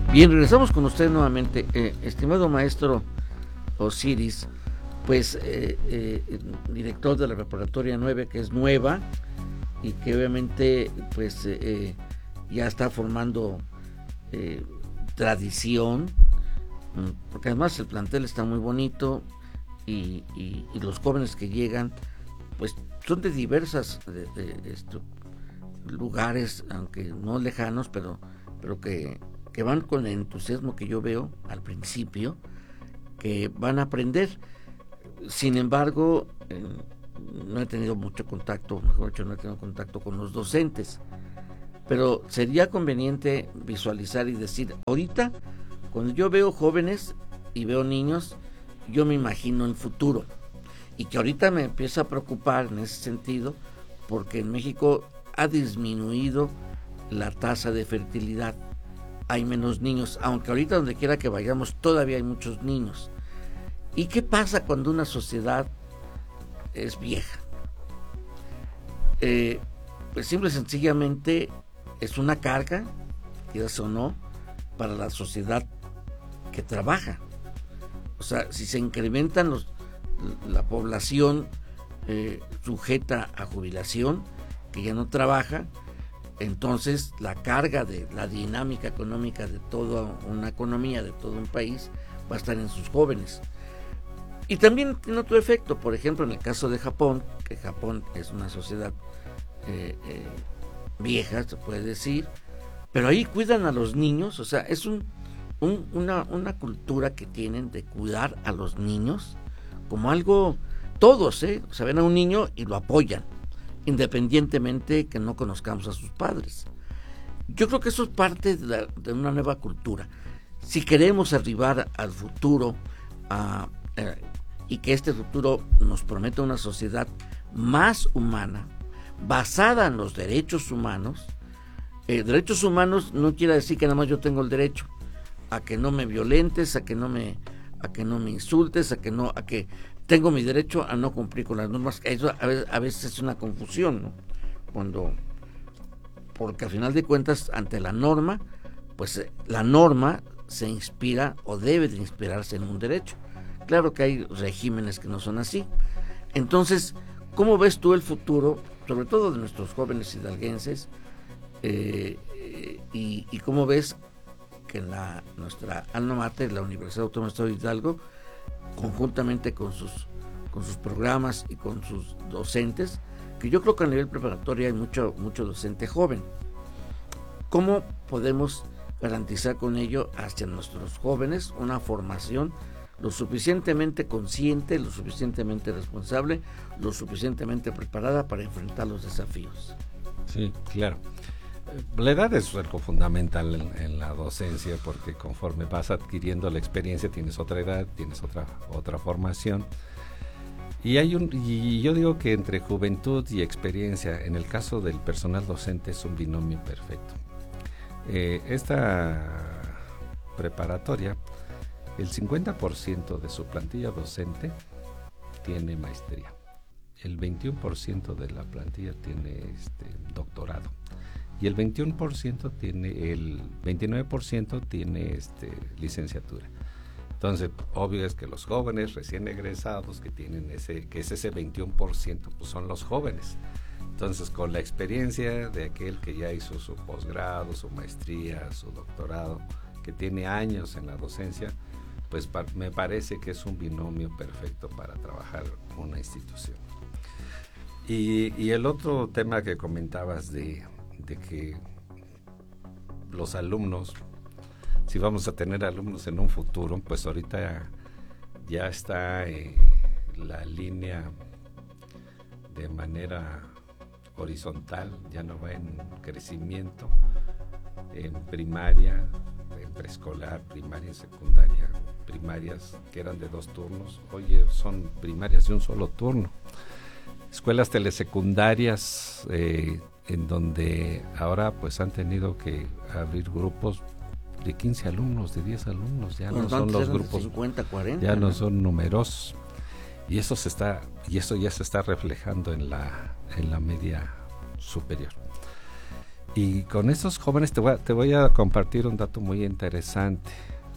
Bien, regresamos con usted nuevamente, estimado maestro Osiris, pues director de la Preparatoria 9, que es nueva y que obviamente pues ya está formando tradición, porque además el plantel está muy bonito y los jóvenes que llegan pues son de diversas lugares, aunque no lejanos, pero que van con el entusiasmo que yo veo al principio, que van a aprender. Sin embargo, no he tenido mucho contacto, mejor dicho, no he tenido contacto con los docentes, pero sería conveniente visualizar y decir, ahorita, cuando yo veo jóvenes y veo niños, yo me imagino el futuro, y que ahorita me empieza a preocupar en ese sentido, porque en México ha disminuido la tasa de fertilidad, hay menos niños, aunque ahorita donde quiera que vayamos todavía hay muchos niños. ¿Y qué pasa cuando una sociedad es vieja? Pues simple y sencillamente es una carga, quieras o no, para la sociedad que trabaja. O sea, si se incrementan la población sujeta a jubilación, que ya no trabaja, entonces la carga de la dinámica económica de toda una economía, de todo un país, va a estar en sus jóvenes. Y también tiene otro efecto, por ejemplo, en el caso de Japón, que Japón es una sociedad vieja, se puede decir, pero ahí cuidan a los niños, o sea, es una cultura que tienen de cuidar a los niños como algo, todos, o sea, ven a un niño y lo apoyan, independientemente que no conozcamos a sus padres. Yo creo que eso es parte de una nueva cultura. Si queremos arribar al futuro y que este futuro nos prometa una sociedad más humana, basada en los derechos humanos, derechos humanos no quiere decir que nada más yo tengo el derecho a que no me violentes, a que no me insultes, a que tengo mi derecho a no cumplir con las normas. Eso a veces es una confusión, ¿no? Porque al final de cuentas, ante la norma, pues la norma se inspira o debe de inspirarse en un derecho. Claro que hay regímenes que no son así. Entonces, ¿cómo ves tú el futuro, sobre todo de nuestros jóvenes hidalguenses? Y cómo ves que nuestra alma mater, la Universidad Autónoma del Estado de Hidalgo, conjuntamente con sus programas y con sus docentes, que yo creo que a nivel preparatoria hay mucho docente joven. ¿Cómo podemos garantizar con ello hacia nuestros jóvenes una formación lo suficientemente consciente, lo suficientemente responsable, lo suficientemente preparada para enfrentar los desafíos? Sí, claro. La edad es algo fundamental en la docencia, porque conforme vas adquiriendo la experiencia tienes otra edad, tienes otra formación, y yo digo que entre juventud y experiencia, en el caso del personal docente, es un binomio perfecto. Esta preparatoria, el 50% de su plantilla docente tiene maestría, el 21% de la plantilla tiene doctorado, y el 29% tiene licenciatura. Entonces, obvio es que los jóvenes recién egresados que es ese 21%, pues son los jóvenes. Entonces, con la experiencia de aquel que ya hizo su posgrado, su maestría, su doctorado, que tiene años en la docencia, pues me parece que es un binomio perfecto para trabajar una institución. Y el otro tema que comentabas de que los alumnos, si vamos a tener alumnos en un futuro, pues ahorita ya está la línea de manera horizontal, ya no va en crecimiento, en primaria, en preescolar, primaria y secundaria. Primarias que eran de 2 turnos, hoy son primarias de un solo turno. Escuelas telesecundarias, en donde ahora pues han tenido que abrir grupos de 15 alumnos, de 10 alumnos, ya no son los grupos 50, 40, ya no son numerosos, y eso ya se está reflejando en la media superior. Y con estos jóvenes te voy a compartir un dato muy interesante.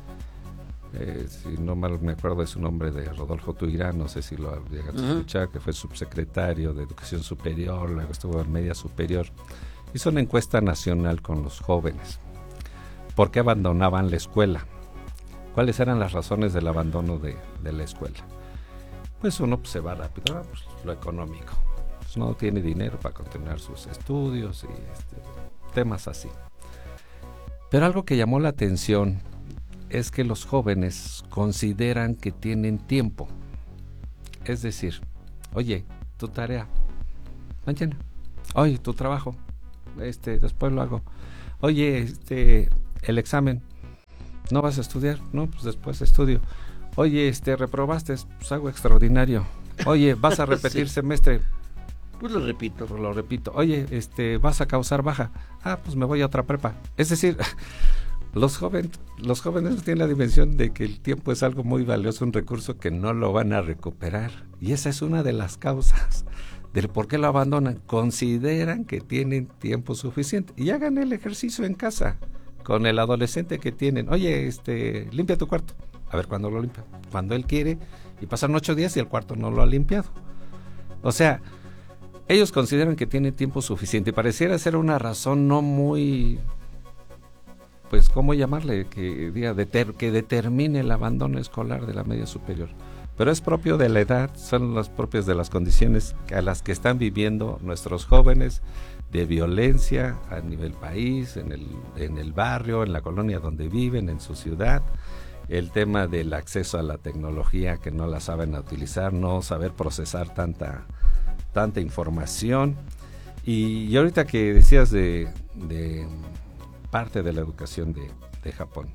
Si no mal me acuerdo de su nombre, de Rodolfo Tuirán, no sé si lo llegaste a escuchar, que fue subsecretario de Educación Superior, luego estuvo en Media Superior. Hizo una encuesta nacional con los jóvenes. ¿Por qué abandonaban la escuela? ¿Cuáles eran las razones del abandono de la escuela? Pues uno se va rápido, pues lo económico. Pues no tiene dinero para continuar sus estudios y temas así. Pero algo que llamó la atención es que los jóvenes consideran que tienen tiempo. Es decir, oye, tu tarea, mañana. Oye, tu trabajo, después lo hago. Oye, el examen, ¿no vas a estudiar? No, pues después estudio. Oye, reprobaste, pues hago extraordinario. Oye, ¿vas a repetir Sí. semestre? Pues lo repito. Pues lo repito. Oye, ¿vas a causar baja? Ah, pues me voy a otra prepa. Es decir, los jóvenes no tienen la dimensión de que el tiempo es algo muy valioso, un recurso que no lo van a recuperar. Y esa es una de las causas del por qué lo abandonan. Consideran que tienen tiempo suficiente. Y hagan el ejercicio en casa con el adolescente que tienen. Oye, limpia tu cuarto. A ver cuándo lo limpia. Cuando él quiere, y pasan 8 días y el cuarto no lo ha limpiado. O sea, ellos consideran que tienen tiempo suficiente. Y pareciera ser una razón no muy, pues, ¿cómo llamarle? Que determine el abandono escolar de la media superior. Pero es propio de la edad, son las propias de las condiciones a las que están viviendo nuestros jóvenes, de violencia a nivel país, en el barrio, en la colonia donde viven, en su ciudad. El tema del acceso a la tecnología, que no la saben utilizar, no saber procesar tanta información. Y ahorita que decías de parte de la educación de Japón,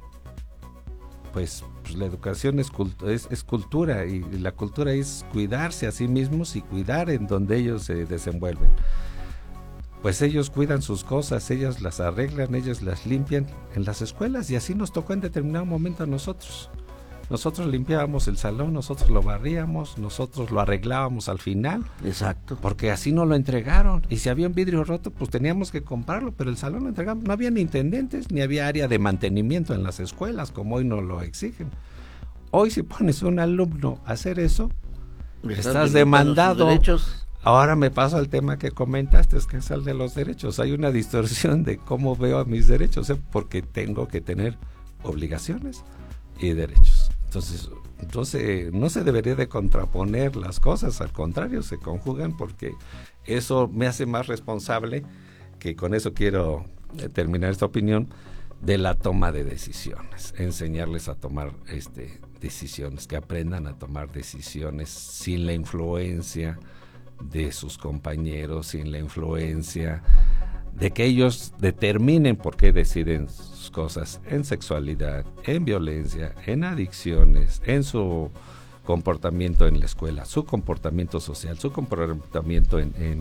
pues la educación es cultura, y la cultura es cuidarse a sí mismos y cuidar en donde ellos se desenvuelven. Pues ellos cuidan sus cosas, ellos las arreglan, ellos las limpian en las escuelas, y así nos tocó en determinado momento a nosotros. Nosotros limpiábamos el salón, nosotros lo barríamos, nosotros lo arreglábamos al final. Exacto. Porque así nos lo entregaron. Y si había un vidrio roto, pues teníamos que comprarlo, pero el salón lo entregamos. No había ni intendentes, ni había área de mantenimiento en las escuelas, como hoy nos lo exigen. Hoy, si pones a un alumno a hacer eso, estás demandado. Ahora me paso al tema que comentaste, que es el de los derechos. Hay una distorsión de cómo veo a mis derechos, porque tengo que tener obligaciones y derechos. Entonces no se debería de contraponer las cosas, al contrario, se conjugan, porque eso me hace más responsable, que con eso quiero terminar esta opinión, de la toma de decisiones, enseñarles a tomar decisiones, que aprendan a tomar decisiones sin la influencia de sus compañeros, sin la influencia de que ellos determinen por qué deciden sus cosas, en sexualidad, en violencia, en adicciones, en su comportamiento en la escuela, su comportamiento social, su comportamiento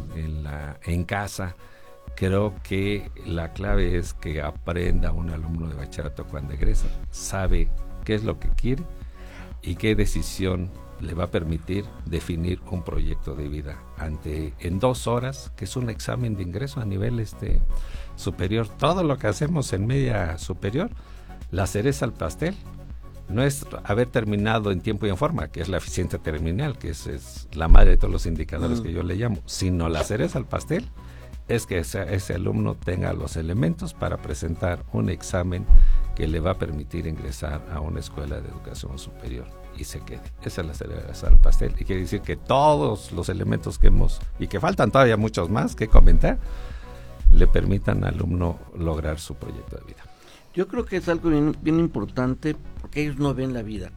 en casa. Creo que la clave es que aprenda un alumno de bachillerato cuando egresa, sabe qué es lo que quiere y qué decisión le va a permitir definir un proyecto de vida en 2 horas, que es un examen de ingreso a nivel superior. Todo lo que hacemos en media superior, la cereza al pastel, no es haber terminado en tiempo y en forma, que es la eficiencia terminal, que es la madre de todos los indicadores que yo le llamo, sino la cereza al pastel es que ese alumno tenga los elementos para presentar un examen que le va a permitir ingresar a una escuela de educación superior y se quede. Esa es la cereza al pastel, y quiere decir que todos los elementos que y que faltan todavía muchos más que comentar, le permitan al alumno lograr su proyecto de vida. Yo creo que es algo bien importante, porque ellos no ven la vida,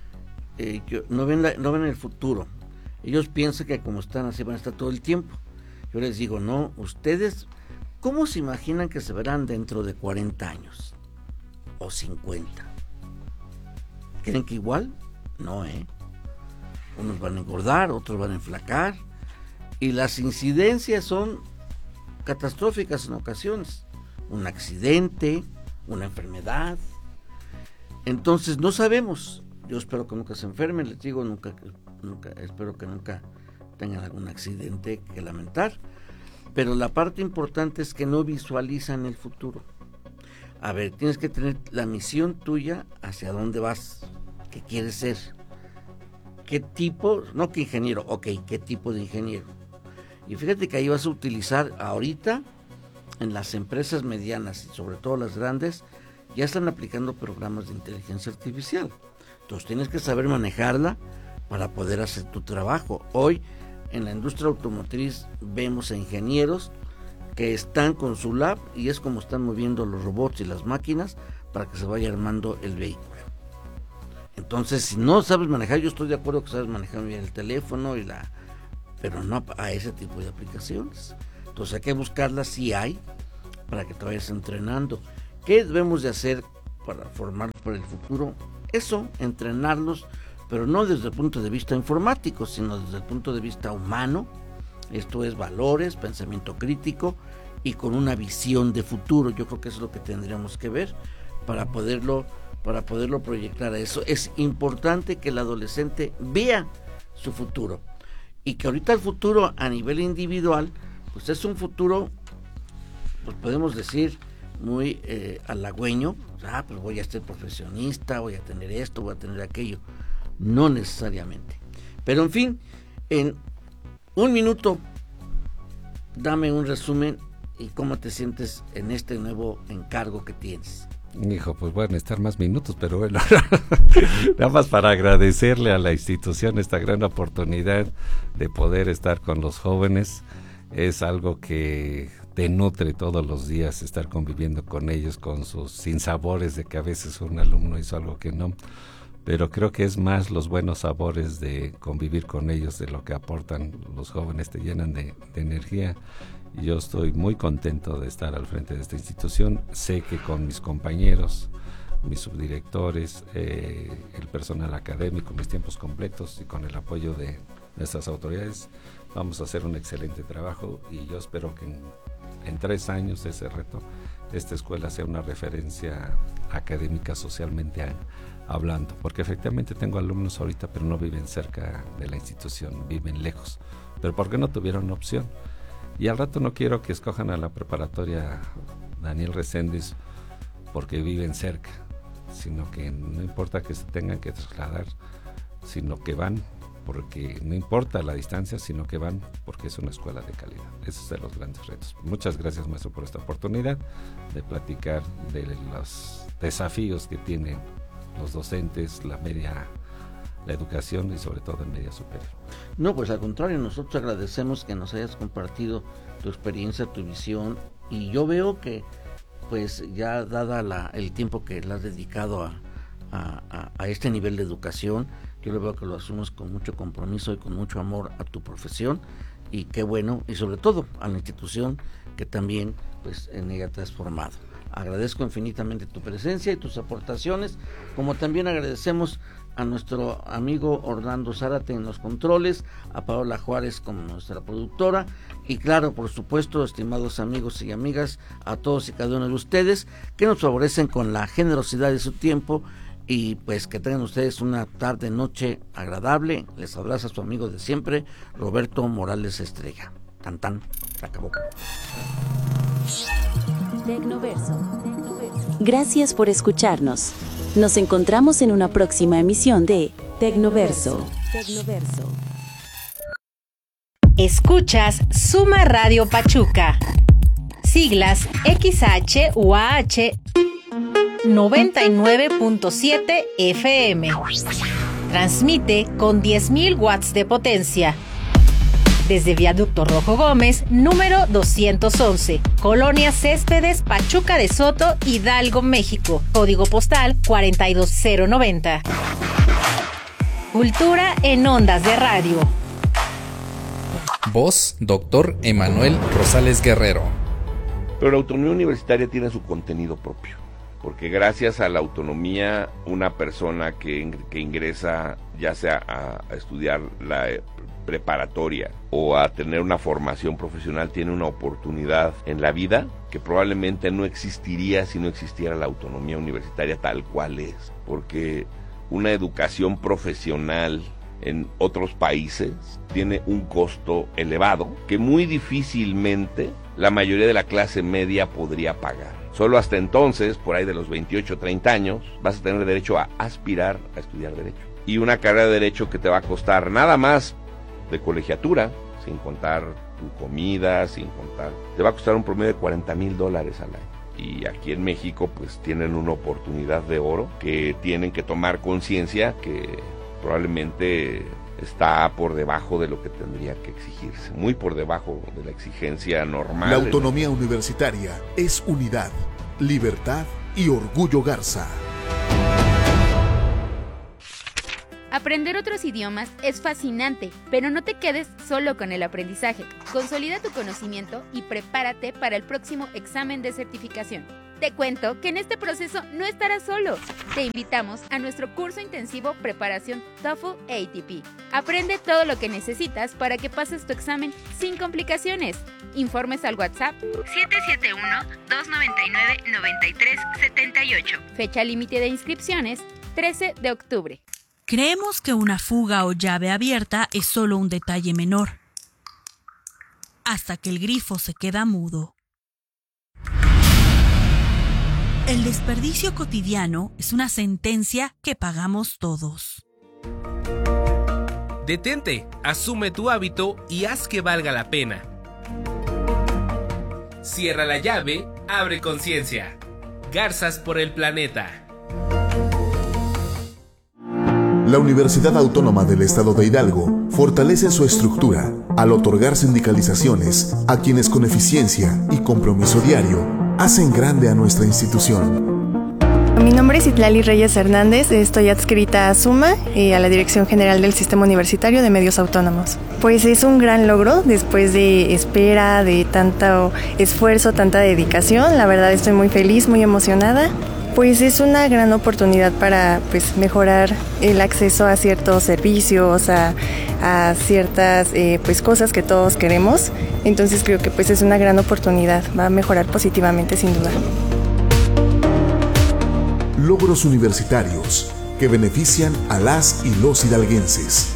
no ven el futuro. Ellos piensan que como están así van a estar todo el tiempo. Yo les digo, no, ustedes, ¿cómo se imaginan que se verán dentro de 40 años? O 50. ¿Creen que igual? No, unos van a engordar, otros van a enflacar, y las incidencias son catastróficas en ocasiones. Un accidente, una enfermedad. Entonces no sabemos. Yo espero que nunca se enfermen, les digo, nunca, espero que nunca tengan algún accidente que lamentar. pero la parte importante es que no visualizan el futuro. A ver, tienes que tener la misión tuya, hacia dónde vas, qué quieres ser, qué tipo, no que ingeniero, ok, qué tipo de ingeniero. Y fíjate que ahí vas a utilizar ahorita, en las empresas medianas y sobre todo las grandes, ya están aplicando programas de inteligencia artificial. Entonces tienes que saber manejarla para poder hacer tu trabajo. Hoy en la industria automotriz vemos a ingenieros que están con su lab y es como están moviendo los robots y las máquinas para que se vaya armando el vehículo. Entonces, si no sabes manejar, yo estoy de acuerdo que sabes manejar bien el teléfono pero no a ese tipo de aplicaciones. Entonces hay que buscarlas, si hay, para que te vayas entrenando. ¿Qué debemos de hacer para formar para el futuro? Eso, entrenarlos, pero no desde el punto de vista informático, sino desde el punto de vista humano. Esto es valores, pensamiento crítico y con una visión de futuro. Yo creo que eso es lo que tendríamos que ver para poderlo proyectar a eso. Es importante que el adolescente vea su futuro y que ahorita el futuro a nivel individual pues es un futuro, pues podemos decir muy halagüeño. Pues voy a ser profesionista, voy a tener esto, voy a tener aquello. No necesariamente, pero en fin, en un minuto dame un resumen y cómo te sientes en este nuevo encargo que tienes. Hijo, pues voy a necesitar más minutos, pero bueno, nada más para agradecerle a la institución esta gran oportunidad de poder estar con los jóvenes. Es algo que te nutre todos los días, estar conviviendo con ellos, con sus sinsabores de que a veces un alumno hizo algo que no, pero creo que es más los buenos sabores de convivir con ellos, de lo que aportan los jóvenes, te llenan de energía. Yo estoy muy contento de estar al frente de esta institución. Sé que con mis compañeros, mis subdirectores, el personal académico, mis tiempos completos y con el apoyo de nuestras autoridades, vamos a hacer un excelente trabajo y yo espero que en 3 años de ese reto, esta escuela sea una referencia académica socialmente hablando, porque efectivamente tengo alumnos ahorita, pero no viven cerca de la institución, viven lejos, pero porque no tuvieron opción. Y al rato no quiero que escojan a la preparatoria Daniel Reséndiz porque viven cerca, sino que no importa que se tengan que trasladar, sino que van, porque no importa la distancia, sino que van porque es una escuela de calidad. Esos son los grandes retos. Muchas gracias, maestro, por esta oportunidad de platicar de los desafíos que tienen los docentes, la educación y sobre todo en media superior. No, pues al contrario, nosotros agradecemos que nos hayas compartido tu experiencia, tu visión, y yo veo que pues ya dada el tiempo que le has dedicado a este nivel de educación, yo lo veo que lo asumes con mucho compromiso y con mucho amor a tu profesión, y qué bueno, y sobre todo a la institución que también pues en ella te has formado. Agradezco infinitamente tu presencia y tus aportaciones, como también agradecemos a nuestro amigo Orlando Zárate en los controles, a Paola Juárez como nuestra productora, y claro, por supuesto, estimados amigos y amigas, a todos y cada uno de ustedes que nos favorecen con la generosidad de su tiempo, y pues que tengan ustedes una tarde, noche agradable. Les abraza su amigo de siempre, Roberto Morales Estrella. Tan tan, se acabó. Tecnoverso. Gracias por escucharnos. Nos encontramos en una próxima emisión de Tecnoverso. Escuchas Suma Radio Pachuca. Siglas XHUAH 99.7 FM. Transmite con 10.000 watts de potencia. Desde Viaducto Rojo Gómez, número 211, Colonia Céspedes, Pachuca de Soto, Hidalgo, México. Código postal 42090. Cultura en ondas de radio. Voz, Dr. Emanuel Rosales Guerrero. Pero la autonomía universitaria tiene su contenido propio, porque gracias a la autonomía, una persona que ingresa ya sea a estudiar la preparatoria o a tener una formación profesional tiene una oportunidad en la vida que probablemente no existiría si no existiera la autonomía universitaria tal cual es, porque una educación profesional en otros países tiene un costo elevado que muy difícilmente la mayoría de la clase media podría pagar. Solo hasta entonces, por ahí de los 28, 30 años, vas a tener derecho a aspirar a estudiar Derecho. Y una carrera de Derecho que te va a costar nada más de colegiatura, sin contar tu comida, sin contar... Te va a costar un promedio de $40,000 al año. Y aquí en México pues tienen una oportunidad de oro que tienen que tomar conciencia que probablemente está por debajo de lo que tendría que exigirse, muy por debajo de la exigencia normal. La autonomía universitaria es unidad, libertad y orgullo Garza. Aprender otros idiomas es fascinante, pero no te quedes solo con el aprendizaje. Consolida tu conocimiento y prepárate para el próximo examen de certificación. Te cuento que en este proceso no estarás solo. Te invitamos a nuestro curso intensivo Preparación TOEFL ATP. Aprende todo lo que necesitas para que pases tu examen sin complicaciones. Informes al WhatsApp 771-299-9378. Fecha límite de inscripciones 13 de octubre. Creemos que una fuga o llave abierta es solo un detalle menor, hasta que el grifo se queda mudo. El desperdicio cotidiano es una sentencia que pagamos todos. Detente, asume tu hábito y haz que valga la pena. Cierra la llave, abre conciencia. Garzas por el planeta. La Universidad Autónoma del Estado de Hidalgo fortalece su estructura al otorgar sindicalizaciones a quienes con eficiencia y compromiso diario hacen grande a nuestra institución. Mi nombre es Itlali Reyes Hernández, estoy adscrita a SUMA y a la Dirección General del Sistema Universitario de Medios Autónomos. Pues es un gran logro después de espera, de tanto esfuerzo, tanta dedicación. La verdad estoy muy feliz, muy emocionada. Pues es una gran oportunidad para mejorar el acceso a ciertos servicios, a ciertas cosas que todos queremos. Entonces creo que es una gran oportunidad, va a mejorar positivamente sin duda. Logros universitarios que benefician a las y los hidalguenses.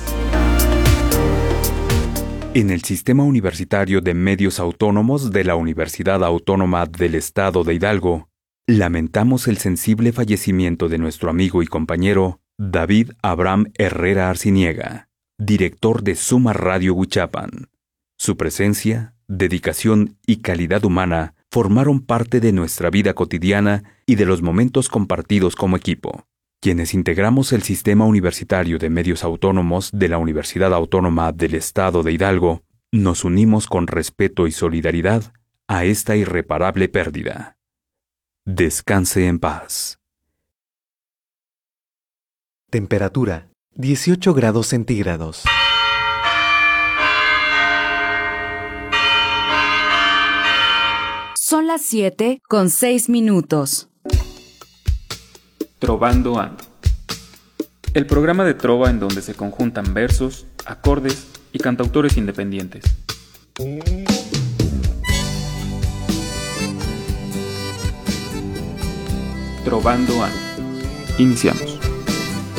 En el Sistema Universitario de Medios Autónomos de la Universidad Autónoma del Estado de Hidalgo, lamentamos el sensible fallecimiento de nuestro amigo y compañero David Abraham Herrera Arciniega, director de Suma Radio Huichapan. Su presencia, dedicación y calidad humana formaron parte de nuestra vida cotidiana y de los momentos compartidos como equipo. Quienes integramos el Sistema Universitario de Medios Autónomos de la Universidad Autónoma del Estado de Hidalgo, nos unimos con respeto y solidaridad a esta irreparable pérdida. Descanse en paz. Temperatura: 18 grados centígrados. Son las 7:06. Trovando Ando. El programa de trova en donde se conjuntan versos, acordes y cantautores independientes. Trovando Ando. Iniciamos.